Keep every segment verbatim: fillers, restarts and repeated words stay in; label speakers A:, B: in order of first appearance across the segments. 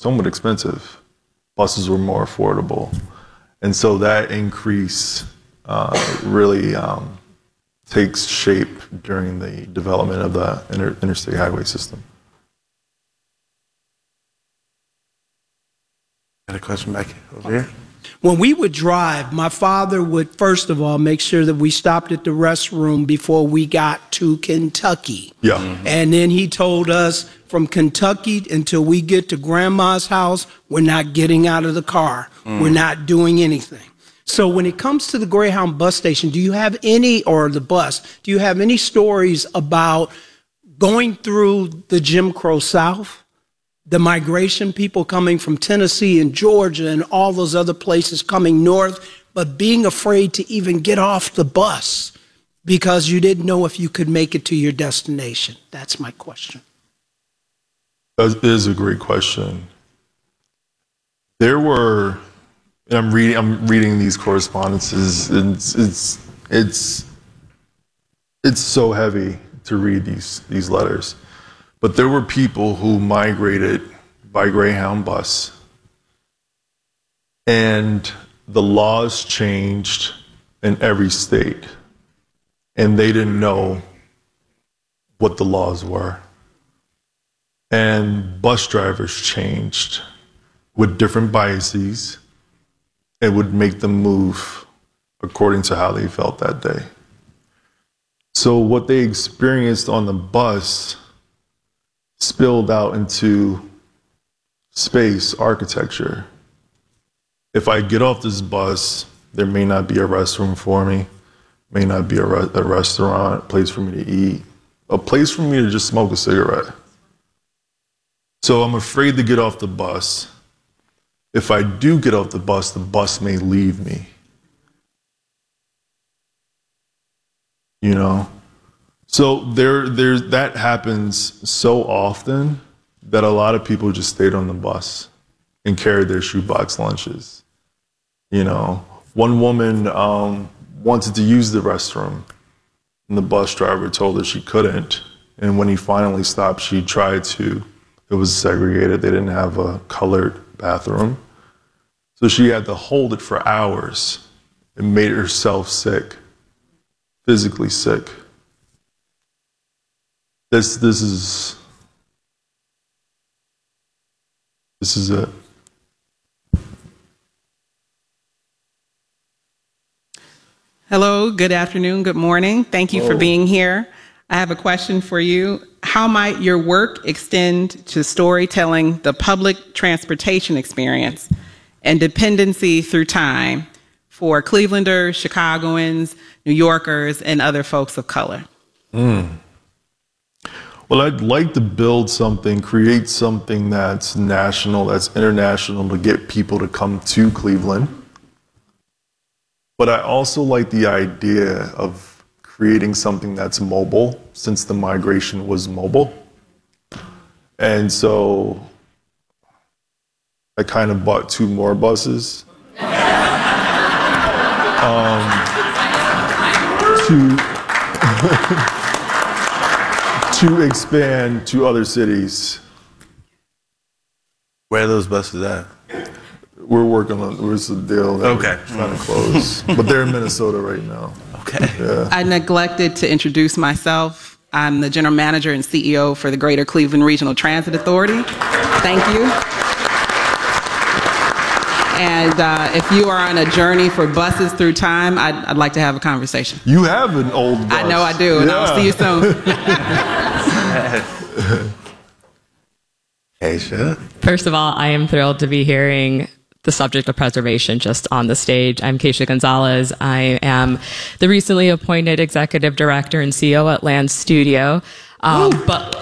A: somewhat expensive. Buses were more affordable. And so that increase uh, really um, takes shape during the development of the inter- interstate highway system.
B: Got a question back over here?
C: When we would drive, my father would, first of all, make sure that we stopped at the restroom before we got to Kentucky.
A: Yeah. Mm-hmm.
C: And then he told us from Kentucky until we get to grandma's house, we're not getting out of the car. Mm. We're not doing anything. So when it comes to the Greyhound bus station, do you have any, or the bus, do you have any stories about going through the Jim Crow South, the migration, people coming from Tennessee and Georgia and all those other places coming north, but being afraid to even get off the bus because you didn't know if you could make it to your destination? That's my question.
A: That is a great question. There were, and I'm reading, I'm reading these correspondences. It's, it's, it's, it's so heavy to read these, these letters. But there were people who migrated by Greyhound bus, and the laws changed in every state, and they didn't know what the laws were. And bus drivers changed with different biases. It would make them move according to how they felt that day. So what they experienced on the bus spilled out into space architecture. If I get off this bus, there may not be a restroom for me, may not be a, re- a restaurant, a place for me to eat, a place for me to just smoke a cigarette. So I'm afraid to get off the bus. If I do get off the bus, the bus may leave me. You know? So there, there, that happens so often that a lot of people just stayed on the bus and carried their shoebox lunches. You know, one woman um, wanted to use the restroom, and the bus driver told her she couldn't. And when he finally stopped, she tried to. It was segregated. They didn't have a colored bathroom. So she had to hold it for hours. It made herself sick, physically sick. This, this is, this is it.
D: Hello, good afternoon, good morning. Thank you
A: Oh.
D: for being here. I have a question for you. How might your work extend to storytelling the public transportation experience and dependency through time for Clevelanders, Chicagoans, New Yorkers, and other folks of color?
A: Mm. Well, I'd like to build something, create something that's national, that's international, to get people to come to Cleveland. But I also like the idea of creating something that's mobile, since the migration was mobile. And so I kind of bought two more buses um, to, to expand to other cities.
B: Where are those buses at?
A: We're working on, there's a deal that
B: Okay.
A: we're trying to close, but they're in Minnesota right now.
B: Okay.
A: Yeah.
D: I neglected to introduce myself. I'm the general manager and C E O for the Greater Cleveland Regional Transit Authority. Thank you. And uh, if you are on a journey for buses through time, I'd, I'd like to have a conversation.
A: You have an old bus.
D: I know I do, and
A: Yeah.
D: I'll see you soon.
B: Hey, sure.
E: First of all, I am thrilled to be hearing the subject of preservation just on the stage. I'm Keisha Gonzalez. I am the recently appointed executive director and C E O at Land Studio. Um, but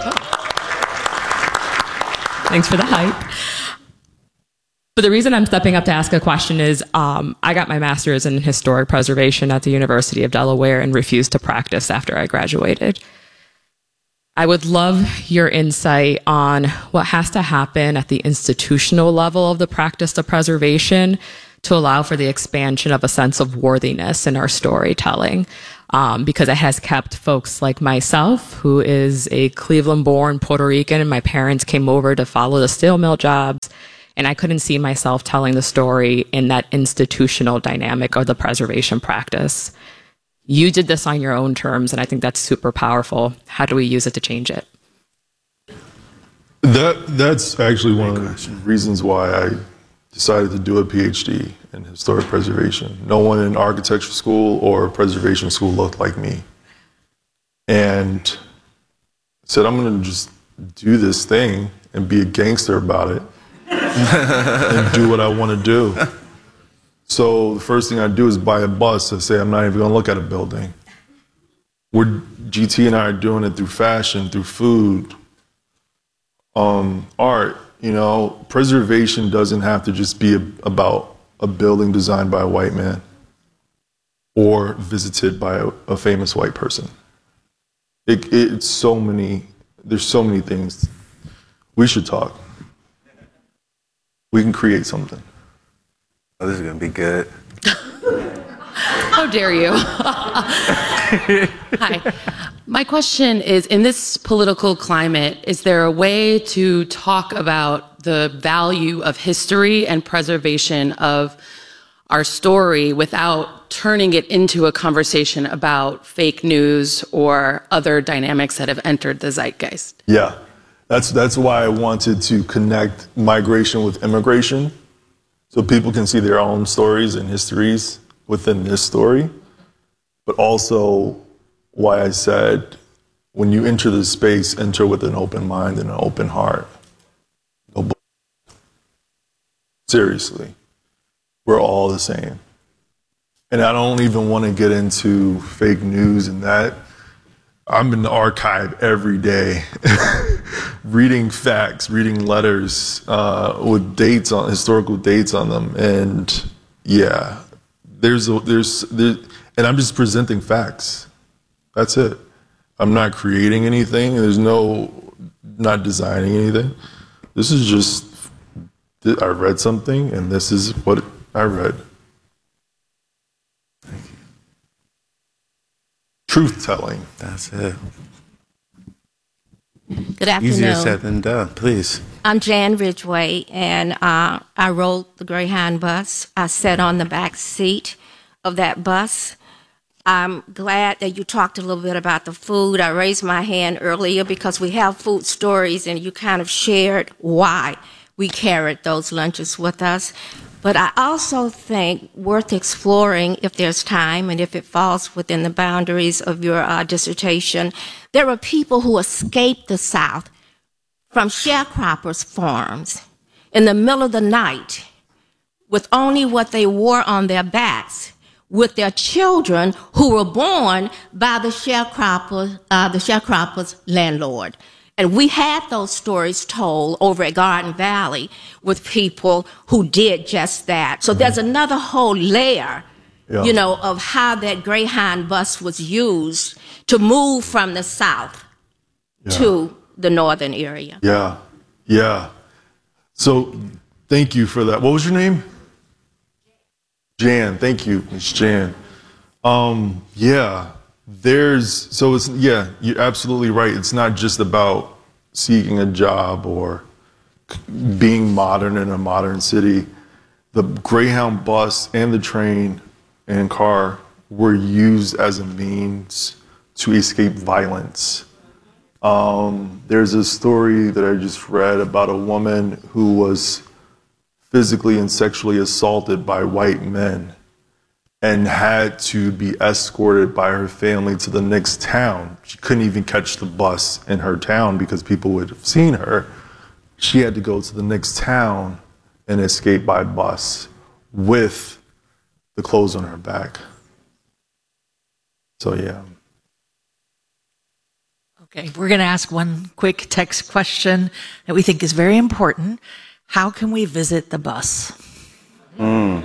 E: thanks for the hype. But the reason I'm stepping up to ask a question is um, I got my master's in historic preservation at the University of Delaware and refused to practice after I graduated. I would love your insight on what has to happen at the institutional level of the practice of preservation to allow for the expansion of a sense of worthiness in our storytelling, um, because it has kept folks like myself, who is a Cleveland-born Puerto Rican, and my parents came over to follow the steel mill jobs, And I couldn't see myself telling the story in that institutional dynamic or the preservation practice. You did this on your own terms, and I think that's super powerful. How do we use it to change it?
A: That that's actually one of the reasons why I decided to do a PhD in historic preservation. No one in architecture school or preservation school looked like me. And I said, I'm going to just do this thing and be a gangster about it and do what I want to do. So the first thing I do is buy a bus. I say, I'm not even going to look at a building. We're, G T and I are doing it through fashion, through food, um, art. You know, preservation doesn't have to just be a, about a building designed by a white man or visited by a, a famous white person. It, it's so many, there's so many things. We should talk. We can create something.
B: Oh, this is gonna be good.
F: How dare you? Hi. My question is, in this political climate, is there a way to talk about the value of history and preservation of our story without turning it into a conversation about fake news or other dynamics that have entered the zeitgeist?
A: Yeah, that's, that's why I wanted to connect migration with immigration, so people can see their own stories and histories within this story, but also why I said, when you enter the space, enter with an open mind and an open heart. No bu- Seriously, we're all the same. And I don't even want to get into fake news and that. I'm in the archive every day, reading facts, reading letters uh, with dates on historical dates on them, and yeah, there's a, there's there, and I'm just presenting facts. That's it. I'm not creating anything. There's no, not designing anything. This is just, I read something, and this is what I read.
B: Thank you.
A: Truth telling.
B: That's it.
G: Good afternoon.
B: Easier said than done. Please.
G: I'm Jan Ridgway, and uh, I rode the Greyhound bus. I sat on the back seat of that bus. I'm glad that you talked a little bit about the food. I raised my hand earlier because we have food stories, and you kind of shared why we carried those lunches with us. But I also think worth exploring, if there's time and if it falls within the boundaries of your uh, dissertation, there are people who escaped the South from sharecroppers' farms in the middle of the night with only what they wore on their backs, with their children who were born by the sharecropper, uh, the sharecropper's landlord. And we had those stories told over at Garden Valley with people who did just that. So there's another whole layer, yeah. you know, of how that Greyhound bus was used to move from the South yeah. to the northern area.
A: Yeah, yeah. So thank you for that. What was your name? Jan. Thank you, Miz Jan. Um, yeah. There's, so it's, yeah, you're absolutely right. It's not just about seeking a job or being modern in a modern city. The Greyhound bus and the train and car were used as a means to escape violence. Um, there's a story that I just read about a woman who was physically and sexually assaulted by white men and had to be escorted by her family to the next town. She couldn't even catch the bus in her town because people would have seen her. She had to go to the next town and escape by bus with the clothes on her back. So, yeah.
H: Okay, we're going to ask one quick text question that we think is very important. How can we visit the bus?
B: Mm.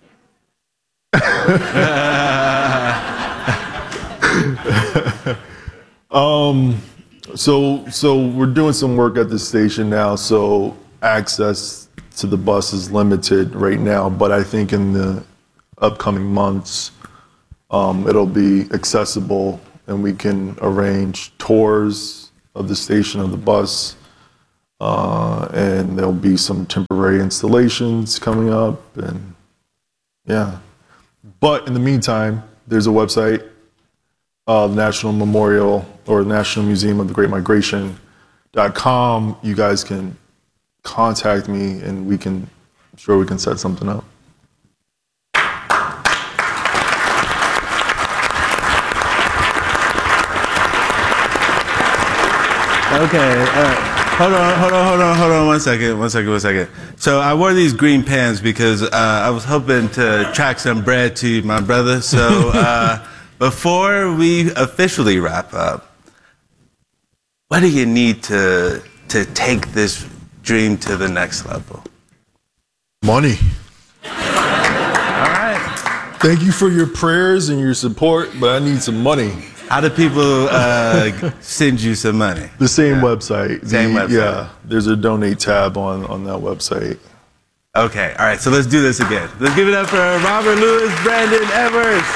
A: um, so, so we're doing some work at the station now, so access to the bus is limited right now, but I think in the upcoming months, um, it'll be accessible and we can arrange tours of the station of the bus. uh, and there'll be some temporary installations coming up, and yeah. But in the meantime, there's a website, uh, the National Memorial or National Museum of the Great Migration dot com. You guys can contact me, and we can, I'm sure we can set something up.
B: Okay, uh, hold on, hold on, hold on, hold on one second, one second, one second. So I wore these green pants because uh, I was hoping to track some bread to my brother. So uh, before we officially wrap up, what do you need to to take this dream to the next level?
A: Money.
B: All right.
A: Thank you for your prayers and your support, but I need some money.
B: How do people uh, send you some money?
A: The same
B: yeah.
A: website.
B: Same
A: the,
B: website.
A: Yeah, there's a donate tab on, on that website.
B: Okay, all right, so let's do this again. Let's give it up for Robert Louis Brandon Edwards.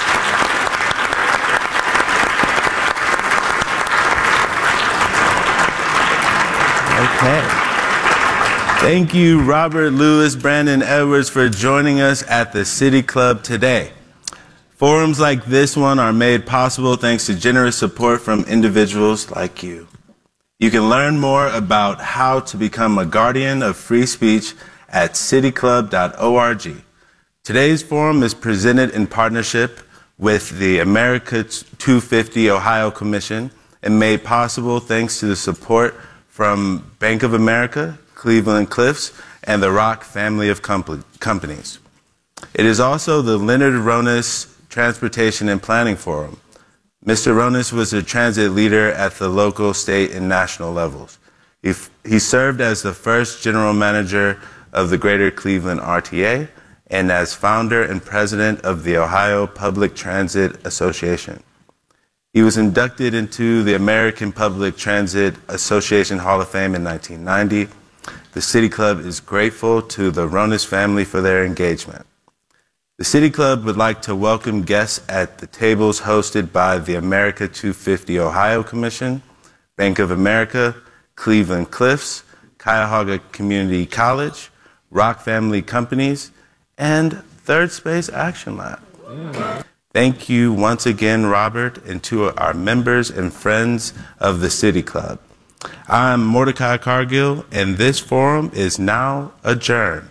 B: Okay. Thank you, Robert Louis Brandon Edwards, for joining us at the City Club today. Forums like this one are made possible thanks to generous support from individuals like you. You can learn more about how to become a guardian of free speech at city club dot org. Today's forum is presented in partnership with the America two fifty Ohio Commission and made possible thanks to the support from Bank of America, Cleveland Cliffs, and the Rock family of comp- companies. It is also the Leonard Ronis Transportation and Planning Forum. Mister Ronis was a transit leader at the local, state, and national levels. He, f- he served as the first general manager of the Greater Cleveland R T A and as founder and president of the Ohio Public Transit Association. He was inducted into the American Public Transit Association Hall of Fame in nineteen ninety. The City Club is grateful to the Ronis family for their engagement. The City Club would like to welcome guests at the tables hosted by the America two fifty Ohio Commission, Bank of America, Cleveland Cliffs, Cuyahoga Community College, Rock Family Companies, and Third Space Action Lab. Mm. Thank you once again, Robert, and to our members and friends of the City Club. I'm Mordecai Cargill, and this forum is now adjourned.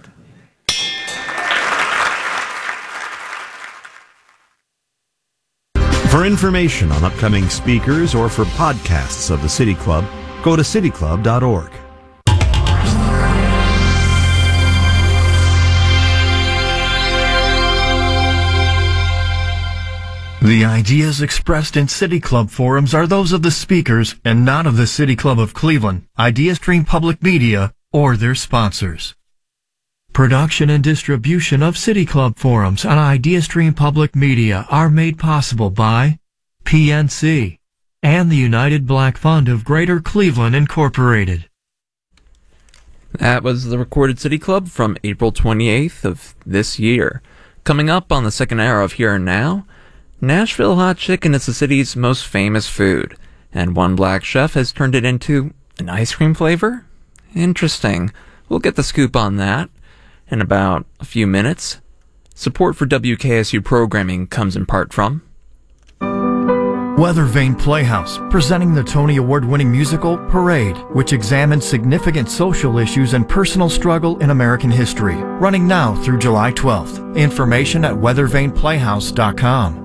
I: For information on upcoming speakers or for podcasts of the City Club, go to city club dot org.
J: The ideas expressed in City Club forums are those of the speakers and not of the City Club of Cleveland, IdeaStream Public Media, or their sponsors. Production and distribution of City Club forums on IdeaStream Public Media are made possible by P N C and the United Black Fund of Greater Cleveland, Incorporated.
K: That was the Recorded City Club from April twenty-eighth of this year. Coming up on the second hour of Here and Now, Nashville hot chicken is the city's most famous food, and one black chef has turned it into an ice cream flavor? Interesting. We'll get the scoop on that in about a few minutes. Support for W K S U programming comes in part from
J: Weather Vane Playhouse, presenting the Tony Award-winning musical Parade, which examines significant social issues and personal struggle in American history, running now through July twelfth. Information at weather vane playhouse dot com.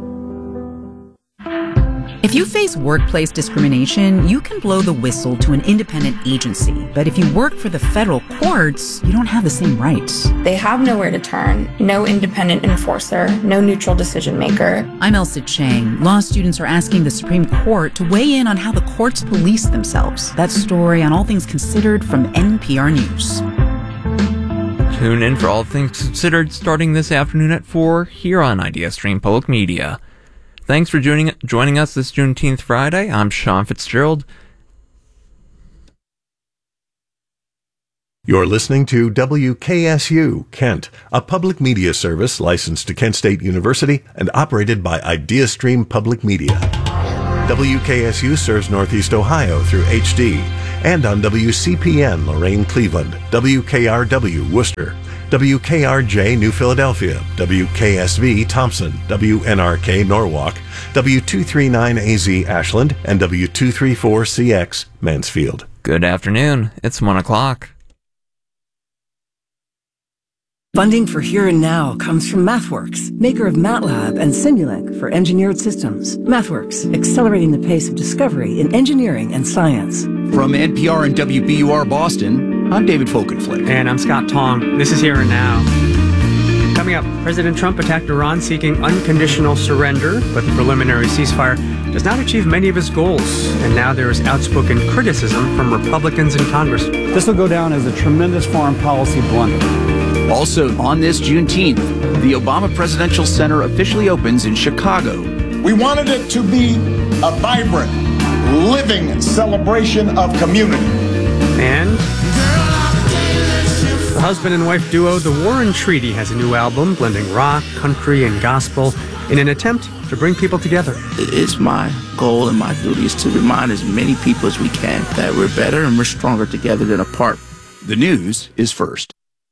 L: If you face workplace discrimination, you can blow the whistle to an independent agency. But if you work for the federal courts, you don't have the same rights.
M: They have nowhere to turn, no independent enforcer, no neutral decision maker.
L: I'm Elsa Chang. Law students are asking the Supreme Court to weigh in on how the courts police themselves. That story on All Things Considered from N P R News.
K: Tune in for All Things Considered starting this afternoon at four here on IdeaStream Public Media. Thanks for joining joining us this Juneteenth Friday. I'm Sean Fitzgerald.
I: You're listening to W K S U, Kent, a public media service licensed to Kent State University and operated by IdeaStream Public Media. W K S U serves Northeast Ohio through H D and on W C P N Lorain, Cleveland, W K R W Worcester, W K R J New Philadelphia, W K S V Thompson, W N R K Norwalk, W two thirty-nine A Z Ashland, and W two thirty-four C X Mansfield.
K: Good afternoon. It's one o'clock.
N: Funding for Here and Now comes from MathWorks, maker of MATLAB and Simulink for engineered systems. MathWorks, accelerating the pace of discovery in engineering and science.
O: From N P R and W B U R Boston, I'm David Folkenflik.
P: And I'm Scott Tong. This is Here and Now. Coming up, President Trump attacked Iran seeking unconditional surrender, but the preliminary ceasefire does not achieve many of his goals. And now there is outspoken criticism from Republicans in Congress.
Q: This will go down as a tremendous foreign policy blunder.
O: Also, on this Juneteenth, the Obama Presidential Center officially opens in Chicago.
R: We wanted it to be a vibrant, living celebration of community.
P: And the husband and wife duo, The Warren Treaty, has a new album blending rock, country, and gospel in an attempt to bring people together.
S: It's my goal and my duty is to remind as many people as we can that we're better and we're stronger together than apart.
O: The news is first.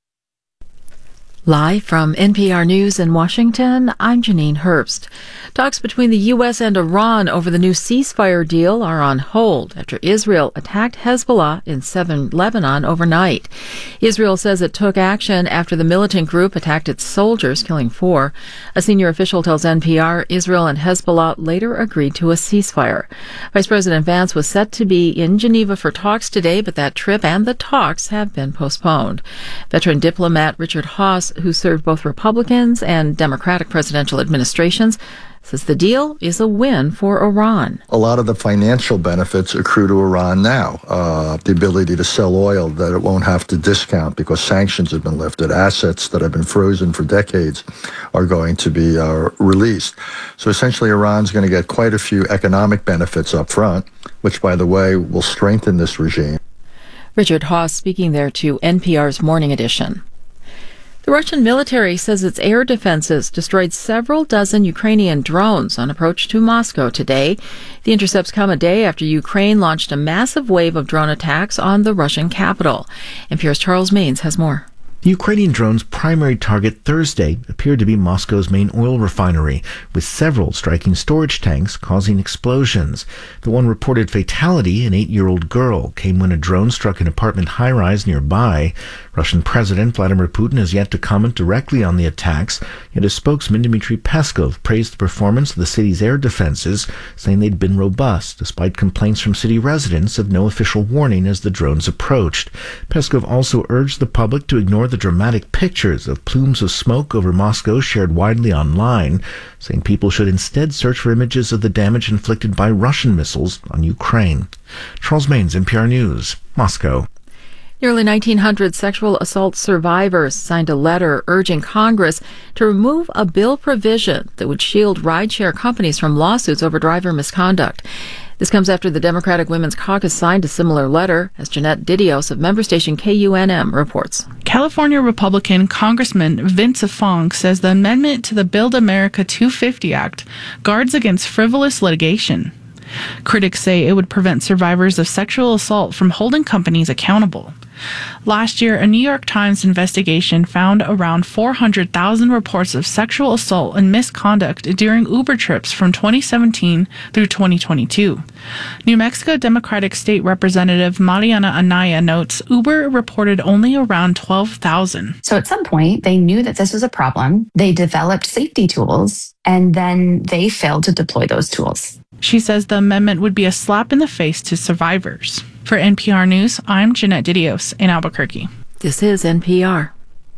H: Live from N P R News in Washington, I'm Janine Herbst. Talks between the U S and Iran over the new ceasefire deal are on hold after Israel attacked Hezbollah in southern Lebanon overnight. Israel says it took action after the militant group attacked its soldiers, killing four. A senior official tells N P R Israel and Hezbollah later agreed to a ceasefire. Vice President Vance was set to be in Geneva for talks today, but that trip and the talks have been postponed. Veteran diplomat Richard Haass, who served both Republicans and Democratic presidential administrations, says the deal is a win for Iran.
T: A lot of the financial benefits accrue to Iran now. Uh, the ability to sell oil that it won't have to discount because sanctions have been lifted. Assets that have been frozen for decades are going to be uh, released. So essentially Iran's going to get quite a few economic benefits up front, which, by the way, will strengthen this regime.
H: Richard Haass speaking there to N P R's Morning Edition. The Russian military says its air defenses destroyed several dozen Ukrainian drones on approach to Moscow today. The intercepts come a day after Ukraine launched a massive wave of drone attacks on the Russian capital. N P R's Charles Maines has more.
U: The Ukrainian drone's primary target Thursday appeared to be Moscow's main oil refinery, with several striking storage tanks causing explosions. The one reported fatality, an eight-year-old girl, came when a drone struck an apartment high-rise nearby. Russian President Vladimir Putin has yet to comment directly on the attacks, yet his spokesman Dmitry Peskov praised the performance of the city's air defenses, saying they'd been robust, despite complaints from city residents of no official warning as the drones approached. Peskov also urged the public to ignore the dramatic pictures of plumes of smoke over Moscow shared widely online, saying people should instead search for images of the damage inflicted by Russian missiles on Ukraine. Charles Maines, N P R News, Moscow.
H: Nearly nineteen hundred sexual assault survivors signed a letter urging Congress to remove a bill provision that would shield rideshare companies from lawsuits over driver misconduct. This comes after the Democratic Women's Caucus signed a similar letter, as Jeanette Didios of member station K U N M reports.
V: California Republican Congressman Vince Fong says the amendment to the Build America two fifty Act guards against frivolous litigation. Critics say it would prevent survivors of sexual assault from holding companies accountable. Last year, a New York Times investigation found around four hundred thousand reports of sexual assault and misconduct during Uber trips from twenty seventeen through twenty twenty-two. New Mexico Democratic State Representative Mariana Anaya notes Uber reported only around twelve thousand.
W: So at some point, they knew that this was a problem. They developed safety tools, and then they failed to deploy those tools.
V: She says the amendment would be a slap in the face to survivors. For N P R News, I'm Jeanette Didios in Albuquerque.
H: This is N P R.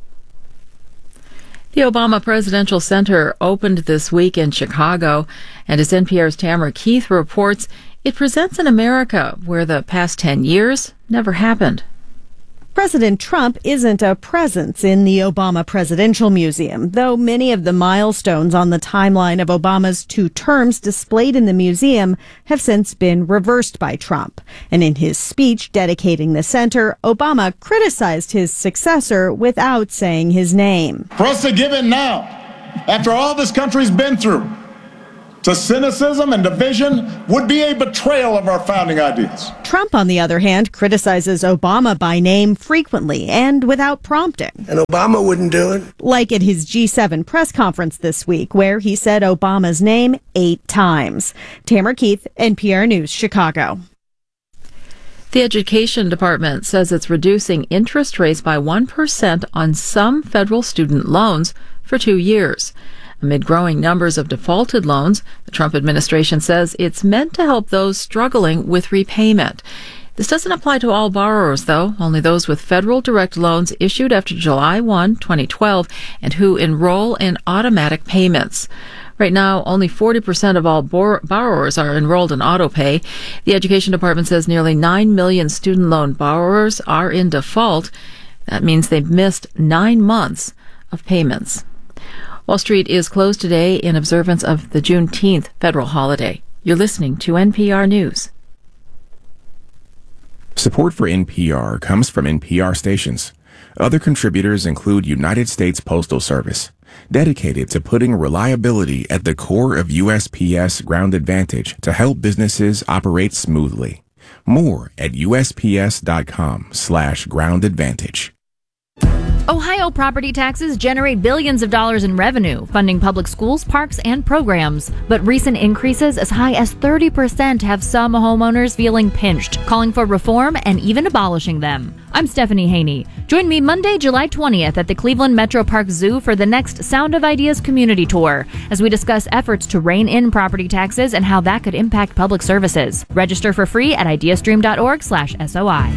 H: The Obama Presidential Center opened this week in Chicago, and as N P R's Tamara Keith reports, it presents an America where the past ten years never happened.
X: President Trump isn't a presence in the Obama Presidential Museum, though many of the milestones on the timeline of Obama's two terms displayed in the museum have since been reversed by Trump. And in his speech dedicating the center, Obama criticized his successor without saying his name.
R: For us to give in now, after all this country's been through, to cynicism and division would be a betrayal of our founding ideas.
X: Trump, on the other hand, criticizes Obama by name frequently and without prompting.
C: And Obama wouldn't do it.
X: Like at his G seven press conference this week, where he said Obama's name eight times. Tamara Keith, N P R News, Chicago.
H: The Education Department says it's reducing interest rates by one percent on some federal student loans for two years. Amid growing numbers of defaulted loans, the Trump administration says it's meant to help those struggling with repayment. This doesn't apply to all borrowers, though, only those with federal direct loans issued after July first, twenty twelve, and who enroll in automatic payments. Right now, only forty percent of all bor- borrowers are enrolled in autopay. The Education Department says nearly nine million student loan borrowers are in default. That means they've missed nine months of payments. Wall Street is closed today in observance of the Juneteenth federal holiday. You're listening to N P R News.
D: Support for N P R comes from N P R stations. Other contributors include United States Postal Service, dedicated to putting reliability at the core of U S P S Ground Advantage to help businesses operate smoothly. More at usps.com slash ground advantage.
E: Ohio property taxes generate billions of dollars in revenue, funding public schools, parks, and programs. But recent increases as high as thirty percent have some homeowners feeling pinched, calling for reform and even abolishing them. I'm Stephanie Haney. Join me Monday, July twentieth at the Cleveland Metro Park Zoo for the next Sound of Ideas community tour, as we discuss efforts to rein in property taxes and how that could impact public services. Register for free at ideastream.org slash SOI.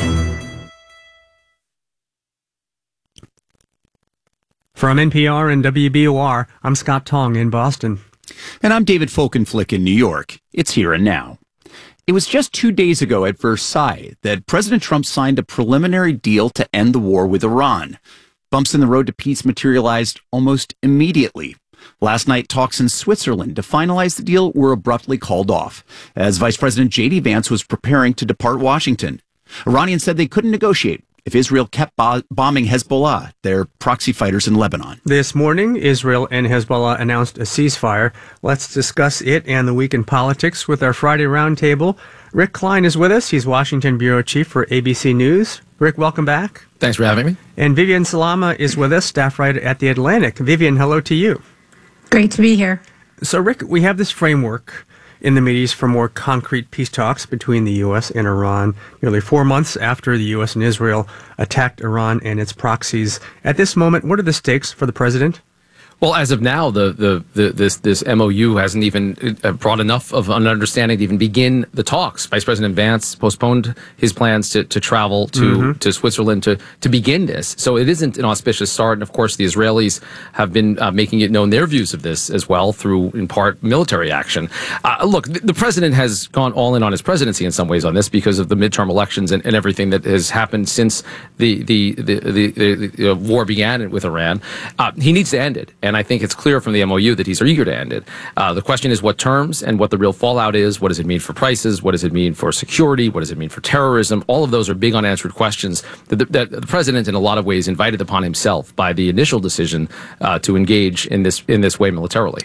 P: From N P R and W B O R, I'm Scott Tong in Boston.
O: And I'm David Folkenflick in New York. It's Here and Now. It was just two days ago at Versailles that President Trump signed a preliminary deal to end the war with Iran. Bumps in the road to peace materialized almost immediately. Last night, talks in Switzerland to finalize the deal were abruptly called off, as Vice President J D Vance was preparing to depart Washington. Iranians said they couldn't negotiate if Israel kept bo- bombing Hezbollah, their proxy fighters in Lebanon.
P: This morning, Israel and Hezbollah announced a ceasefire. Let's discuss it and the week in politics with our Friday Roundtable. Rick Klein is with us. He's Washington Bureau Chief for A B C News. Rick, welcome back.
F: Thanks for having me.
P: And Vivian Salama is with us, staff writer at The Atlantic. Vivian, hello to you.
Y: Great to be here.
P: So, Rick, we have this framework in the Mideast for more concrete peace talks between the U S and Iran, nearly four months after the U S and Israel attacked Iran and its proxies. At this moment, what are the stakes for the president?
F: Well, as of now, the, the, the this this M O U hasn't even brought enough of an understanding to even begin the talks. Vice President Vance postponed his plans to, to travel to, mm-hmm. to Switzerland to, to begin this. So it isn't an auspicious start. And of course, the Israelis have been uh, making it known their views of this as well through, in part, military action. Uh, look, the, the president has gone all in on his presidency in some ways on this because of the midterm elections and, and everything that has happened since the, the, the, the, the, the war began with Iran. Uh, he needs to end it. And I think it's clear from the M O U that he's eager to end it. Uh, the question is what terms and what the real fallout is. What does it mean for prices? What does it mean for security? What does it mean for terrorism? All of those are big unanswered questions that the, that the president, in a lot of ways, invited upon himself by the initial decision uh, to engage in this in this way militarily.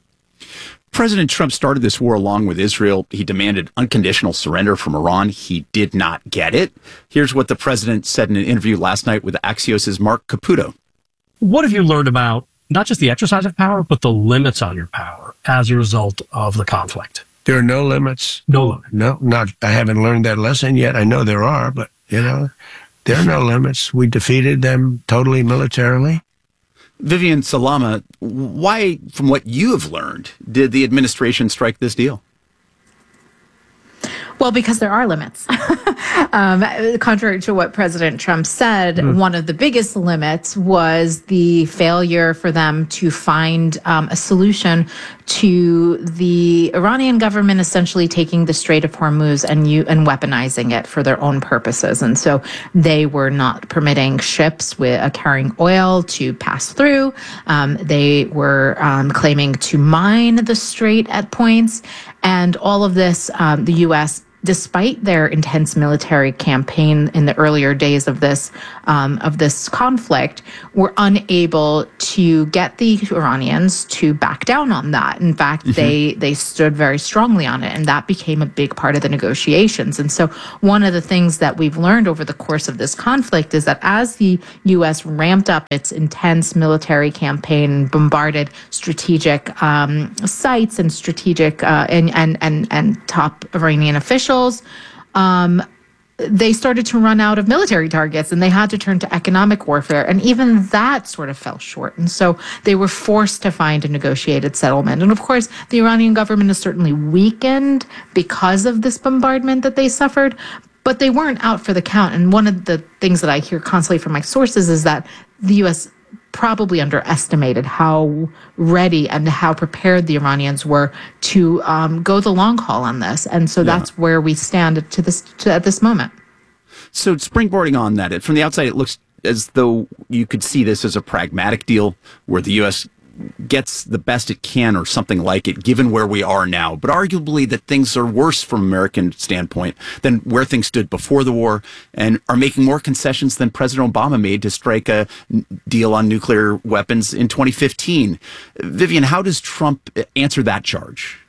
O: President Trump started this war along with Israel. He demanded unconditional surrender from Iran. He did not get it. Here's what the president said in an interview last night with Axios' Mark Caputo.
Z: What have you learned about not just the exercise of power, but the limits on your power as a result of the conflict?
C: There are no limits.
Z: No limits.
C: No, not, I haven't learned that lesson yet. I know there are, but, you know, there are no limits. We defeated them totally militarily.
O: Vivian Salama, why, from what you have learned, did the administration strike this deal?
Y: Well, because there are limits. um, contrary to what President Trump said, mm. one of the biggest limits was the failure for them to find um, a solution to the Iranian government essentially taking the Strait of Hormuz and you and weaponizing it for their own purposes. And so they were not permitting ships with uh, carrying oil to pass through. Um, they were um, claiming to mine the strait at points. And all of this, um, the U S despite their intense military campaign in the earlier days of this um, of this conflict, were unable to get the Iranians to back down on that. In fact, mm-hmm. they they stood very strongly on it, and that became a big part of the negotiations. And so one of the things that we've learned over the course of this conflict is that as the U S ramped up its intense military campaign, bombarded strategic um, sites and strategic uh, and, and and and top Iranian officials, um, they started to run out of military targets, and they had to turn to economic warfare. And even that sort of fell short. And so they were forced to find a negotiated settlement. And of course, the Iranian government is certainly weakened because of this bombardment that they suffered, but they weren't out for the count. And one of the things that I hear constantly from my sources is that the U S probably underestimated how ready and how prepared the Iranians were to um, go the long haul on this. And so yeah. that's where we stand to this to, at this moment.
O: So springboarding on that, from the outside, it looks as though you could see this as a pragmatic deal where the U S gets the best it can or something like it, given where we are now. But arguably that things are worse from an American standpoint than where things stood before the war, and are making more concessions than President Obama made to strike a deal on nuclear weapons in twenty fifteen. Vivian, how does Trump answer that charge?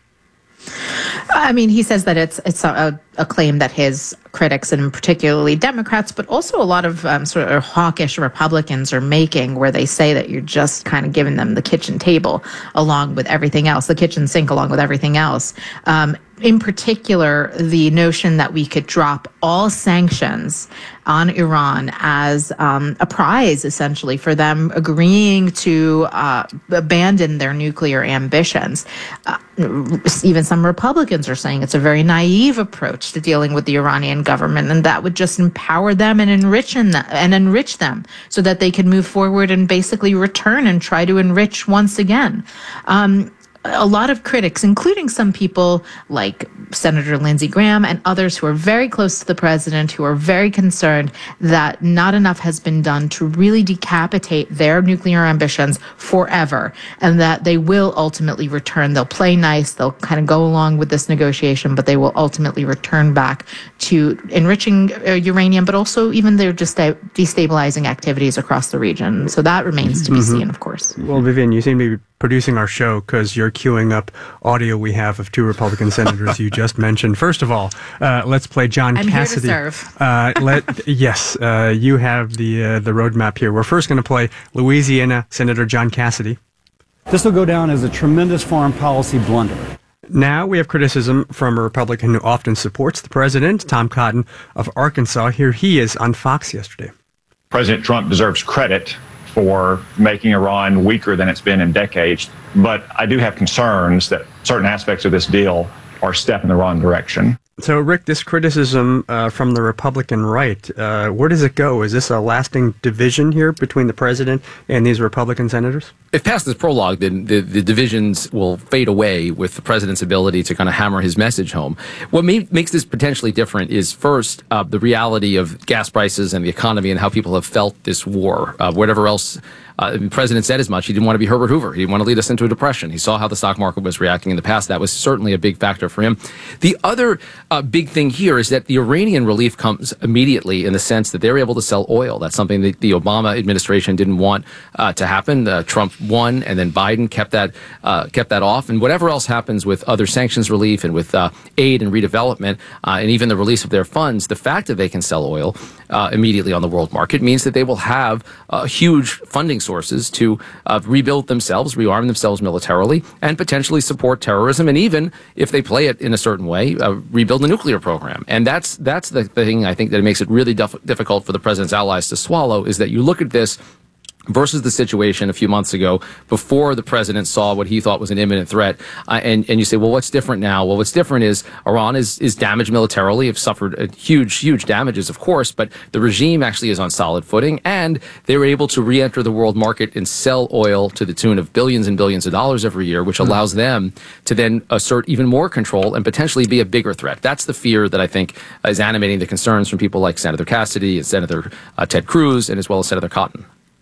Y: I mean, he says that it's it's a, a claim that his critics, and particularly Democrats, but also a lot of um, sort of hawkish Republicans are making, where they say that you're just kind of giving them the kitchen table along with everything else, the kitchen sink along with everything else. Um, in particular, the notion that we could drop all sanctions on Iran as um, a prize, essentially, for them agreeing to uh, abandon their nuclear ambitions. Uh, even some Republicans are saying it's a very naive approach to dealing with the Iranian government, and that would just empower them and enrich them, and enrich them so that they could move forward and basically return and try to enrich once again. Um, A lot of critics, including some people like Senator Lindsey Graham and others who are very close to the president, who are very concerned that not enough has been done to really decapitate their nuclear ambitions forever, and that they will ultimately return. They'll play nice, they'll kind of go along with this negotiation, but they will ultimately return back to enriching uh, uranium, but also even their just destabilizing activities across the region. So that remains to be mm-hmm. seen, of course.
P: Well, Vivian, you seem to be producing our show because you're queuing up audio we have of two Republican senators you just mentioned. First of all, uh, let's play John
Y: I'm
P: Cassidy.
Y: I'm here to serve.
P: Uh, let, yes, uh, you have the uh, the roadmap here. We're first going to play Louisiana Senator John Cassidy.
Q: This will go down as a tremendous foreign policy blunder.
P: Now we have criticism from a Republican who often supports the president, Tom Cotton of Arkansas. Here he is on Fox yesterday.
A: President Trump deserves credit for making Iran weaker than it's been in decades. But I do have concerns that certain aspects of this deal are a step in the wrong direction.
P: So, Rick, this criticism uh, from the Republican right, uh, where does it go? Is this a lasting division here between the president and these Republican senators?
F: If past this prologue, then the, the divisions will fade away with the president's ability to kind of hammer his message home. What may, makes this potentially different is, first, uh, the reality of gas prices and the economy and how people have felt this war. Uh, whatever else uh, the president said as much, he didn't want to be Herbert Hoover. He didn't want to lead us into a depression. He saw how the stock market was reacting in the past. That was certainly a big factor for him. The other uh, big thing here is that the Iranian relief comes immediately in the sense that they're able to sell oil. That's something that the Obama administration didn't want uh, to happen. Uh, Trump won, and then Biden kept that uh, kept that off. And whatever else happens with other sanctions relief and with uh, aid and redevelopment, uh, and even the release of their funds, the fact that they can sell oil uh, immediately on the world market means that they will have uh, huge funding sources to uh, rebuild themselves, rearm themselves militarily, and potentially support terrorism, and even, if they play it in a certain way, uh, rebuild the nuclear program. And that's that's the thing, I think, that makes it really dif- difficult for the president's allies to swallow, is that you look at this versus the situation a few months ago before the president saw what he thought was an imminent threat. Uh, and, and you say, well, what's different now? Well, what's different is Iran is, is damaged militarily, have suffered a huge, huge damages, of course, but the regime actually is on solid footing, and they were able to re-enter the world market and sell oil to the tune of billions and billions of dollars every year, which mm-hmm. allows them to then assert even more control and potentially be a bigger threat. That's the fear that I think is animating the concerns from people like Senator Cassidy and Senator uh, Ted Cruz, and as well as Senator Cotton.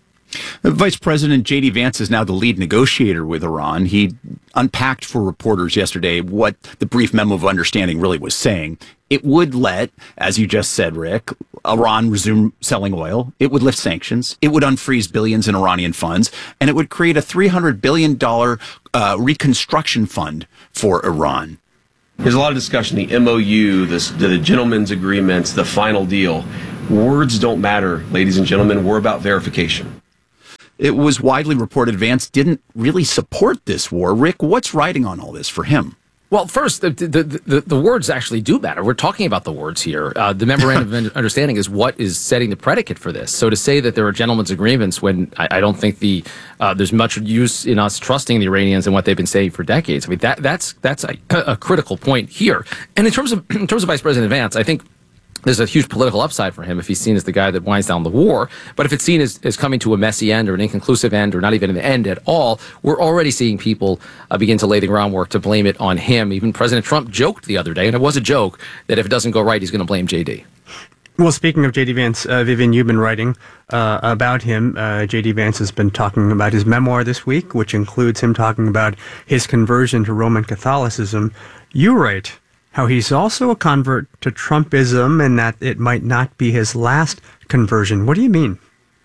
O: Vice President J D Vance is now the lead negotiator with Iran. He unpacked for reporters yesterday what the brief memo of understanding really was saying. It would let, as you just said, Rick, Iran resume selling oil. It would lift sanctions. It would unfreeze billions in Iranian funds. And it would create a three hundred billion dollars uh, reconstruction fund for Iran.
B: There's a lot of discussion, the M O U, this, the gentleman's agreements, the final deal. Words don't matter, ladies and gentlemen. We're about verification.
O: It was widely reported Vance didn't really support this war. Rick, what's riding on all this for him?
F: Well, first, the, the the the words actually do matter. We're talking about the words here. Uh, the memorandum of understanding is what is setting the predicate for this. So to say that there are gentlemen's agreements when I, I don't think the uh, there's much use in us trusting the Iranians and what they've been saying for decades. I mean that that's that's a, a critical point here. And in terms of in terms of Vice President Vance, I think there's a huge political upside for him if he's seen as the guy that winds down the war. But if it's seen as, as coming to a messy end or an inconclusive end or not even an end at all, we're already seeing people uh, begin to lay the groundwork to blame it on him. Even President Trump joked the other day, and it was a joke, that if it doesn't go right, he's going to blame J D.
P: Well, speaking of J D. Vance, uh, Vivian, you've been writing uh, about him. Uh, J D. Vance has been talking about his memoir this week, which includes him talking about his conversion to Roman Catholicism. You write how he's also a convert to Trumpism and that it might not be his last conversion. What do you mean?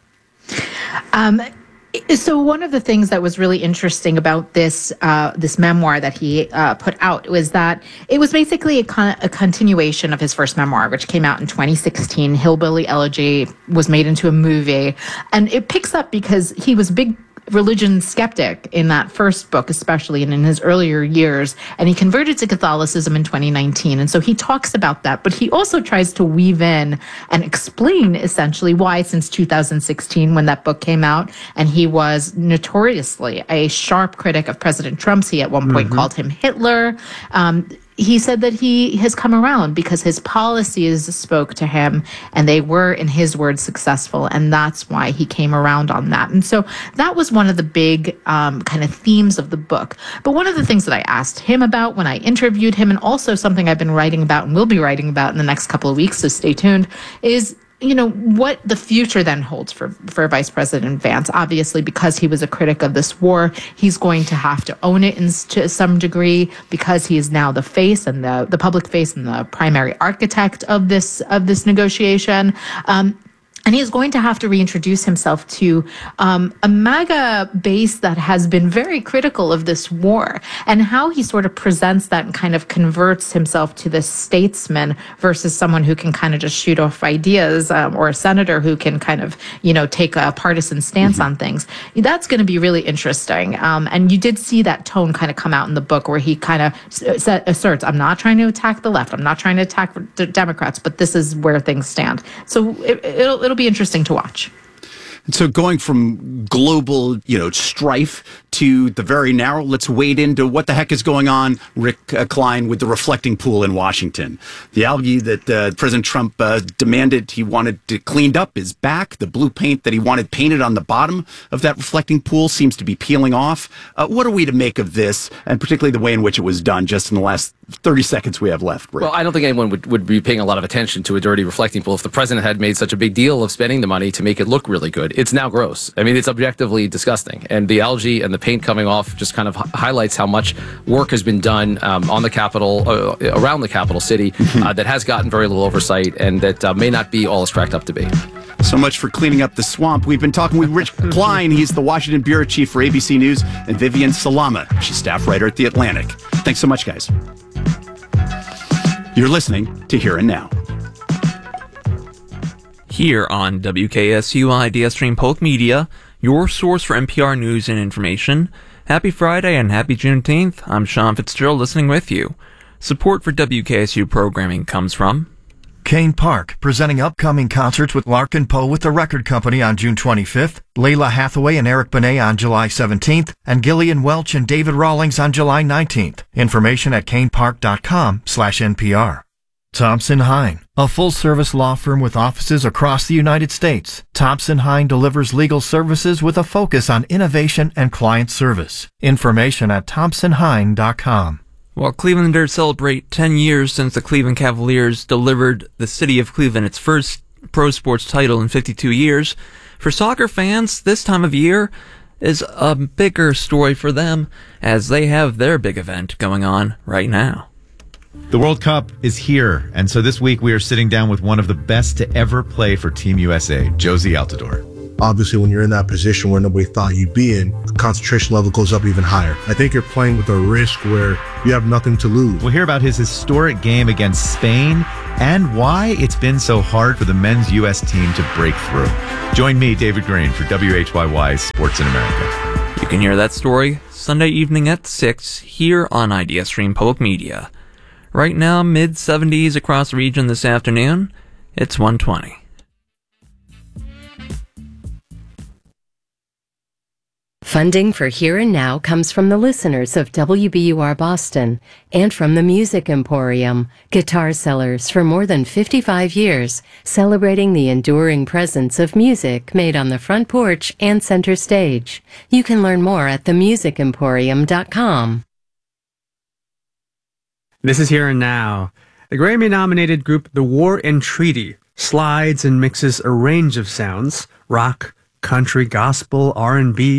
Y: Um, so one of the things that was really interesting about this uh, this memoir that he uh, put out was that it was basically a, con- a continuation of his first memoir, which came out in twenty sixteen. Hillbilly Elegy was made into a movie, and it picks up because he was big religion skeptic in that first book, especially, and in his earlier years. And he converted to Catholicism in twenty nineteen. And so he talks about that, but he also tries to weave in and explain essentially why since two thousand sixteen, when that book came out, and he was notoriously a sharp critic of President Trump's, he at one point mm-hmm. called him Hitler. Um, He said that he has come around because his policies spoke to him and they were, in his words, successful. And that's why he came around on that. And so that was one of the big um, kind of themes of the book. But one of the things that I asked him about when I interviewed him, and also something I've been writing about and will be writing about in the next couple of weeks, so stay tuned, is you know, what the future then holds for, for Vice President Vance. Obviously, because he was a critic of this war, he's going to have to own it in, to some degree because he is now the face and the, the public face and the primary architect of this of this negotiation. Um, And he is going to have to reintroduce himself to um, a MAGA base that has been very critical of this war, and how he sort of presents that and kind of converts himself to this statesman versus someone who can kind of just shoot off ideas, um, or a senator who can kind of, you know, take a partisan stance mm-hmm. on things. That's going to be really interesting. Um, and you did see that tone kind of come out in the book where he kind of s- asserts, I'm not trying to attack the left. I'm not trying to attack the Democrats, but this is where things stand. So it, it'll, it'll be interesting to watch.
O: And so going from global, you know, strife to the very narrow, let's wade into what the heck is going on, Rick uh, Klein, with the reflecting pool in Washington. The algae that uh, President Trump uh, demanded he wanted to cleaned up is back. The blue paint that he wanted painted on the bottom of that reflecting pool seems to be peeling off. Uh, what are we to make of this, and particularly the way in which it was done just in the last thirty seconds we have left, Rick?
F: Well, I don't think anyone would, would be paying a lot of attention to a dirty reflecting pool if the president had made such a big deal of spending the money to make it look really good. It's now gross. I mean, it's objectively disgusting. And the algae and the paint coming off just kind of h- highlights how much work has been done um, on the Capitol, uh, around the capital city, uh, that has gotten very little oversight and that uh, may not be all it's cracked up to be.
O: So much for cleaning up the swamp. We've been talking with Rich Klein. He's the Washington Bureau Chief for A B C News, and Vivian Salama. She's staff writer at The Atlantic. Thanks so much, guys. You're listening to Here and Now.
K: Here on W K S U Idea Stream Polk Media, your source for N P R news and information. Happy Friday and happy Juneteenth. I'm Sean Fitzgerald listening with you. Support for W K S U programming comes from
G: Kane Park, presenting upcoming concerts with Larkin Poe with the Record Company on June twenty-fifth, Layla Hathaway and Eric Benet on July seventeenth, and Gillian Welch and David Rawlings on July nineteenth. Information at kanepark.com slash NPR. Thompson Hine, a full-service law firm with offices across the United States. Thompson Hine delivers legal services with a focus on innovation and client service. Information at thompson hine dot com.
K: While Clevelanders celebrate ten years since the Cleveland Cavaliers delivered the city of Cleveland its first pro sports title in fifty-two years, for soccer fans, this time of year is a bigger story for them as they have their big event going on right now.
I: The World Cup is here, and so this week we are sitting down with one of the best to ever play for Team U S A, Jozy Altidore.
J: Obviously, when you're in that position where nobody thought you'd be in, the concentration level goes up even higher. I think you're playing with a risk where you have nothing to lose.
I: We'll hear about his historic game against Spain and why it's been so hard for the men's U S team to break through. Join me, David Green, for W H Y Y's Sports in America.
K: You can hear that story Sunday evening at six here on Idea Stream Public Media. Right now, mid seventies across the region this afternoon. It's one twenty.
L: Funding for Here and Now comes from the listeners of W B U R Boston and from the Music Emporium, guitar sellers for more than fifty-five years, celebrating the enduring presence of music made on the front porch and center stage. You can learn more at the music emporium dot com.
P: This is Here and Now. The Grammy-nominated group The War and Treaty slides and mixes a range of sounds: rock, country, gospel, R and B,